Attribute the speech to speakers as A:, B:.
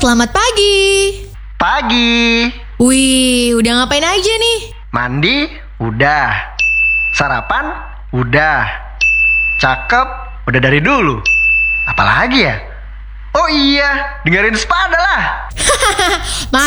A: selamat pagi.
B: Pagi.
A: Wih, udah ngapain aja nih?
B: Mandi? Udah. Sarapan? Udah. Cakep? Udah dari dulu. Apalagi ya? Oh iya, dengerin Spada lah.